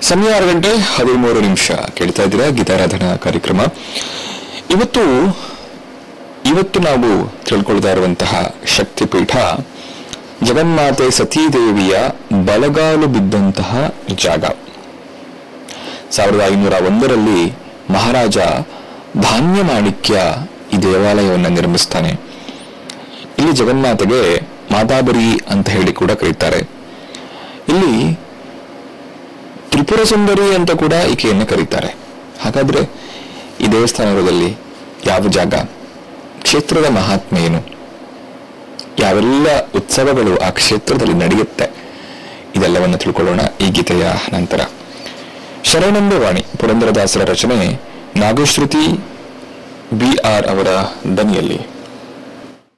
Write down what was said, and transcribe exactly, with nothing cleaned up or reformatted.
ಸಮಯ ಆರು ಗಂಟೆ ಹದಿಮೂರು ನಿಮಿಷ. ಕೇಳ್ತಾ ಇದ್ದೀರಾ ಗೀತಾರಾಧನಾ ಕಾರ್ಯಕ್ರಮ. ಇವತ್ತು ಇವತ್ತು ನಾವು ತಿಳ್ಕೊಳ್ತಾ ಇರುವಂತಹ ಶಕ್ತಿಪೀಠ ಜಗನ್ಮಾತೆ ಸತೀದೇವಿಯ ಬಲಗಾಲು ಬಿದ್ದಂತಹ ಜಾಗ. ಸಾವಿರದ ಐನೂರ ಒಂದರಲ್ಲಿ ಮಹಾರಾಜ ಧಾನ್ಯ ಮಾಣಿಕ್ಯ ಈ ದೇವಾಲಯವನ್ನು ನಿರ್ಮಿಸ್ತಾನೆ. ಇಲ್ಲಿ ಜಗನ್ಮಾತೆಗೆ ಮಾತಾಬರಿ ಅಂತ ಹೇಳಿ ಕೂಡ ಕರೀತಾರೆ. ಇಲ್ಲಿ ತ್ರಿಪುರ ಸುಂದರಿ ಅಂತ ಕೂಡ ಈಕೆಯನ್ನು ಕರೀತಾರೆ. ಹಾಗಾದ್ರೆ ಈ ದೇವಸ್ಥಾನದಲ್ಲಿ ಯಾವ ಜಾಗ, ಕ್ಷೇತ್ರದ ಮಹಾತ್ಮೆ ಏನು, ಯಾವೆಲ್ಲ ಉತ್ಸವಗಳು ಆ ಕ್ಷೇತ್ರದಲ್ಲಿ ನಡೆಯುತ್ತೆ, ಇದೆಲ್ಲವನ್ನು ತಿಳ್ಕೊಳ್ಳೋಣ ಈ ಗೀತೆಯ ನಂತರ. ಶರಣಂಬವಾಣಿ ಪುರಂದರದಾಸರ ರಚನೆ, ನಾಗಶ್ರುತಿ ಬಿ ಆರ್ ಅವರ ದನಿಯಲ್ಲಿ.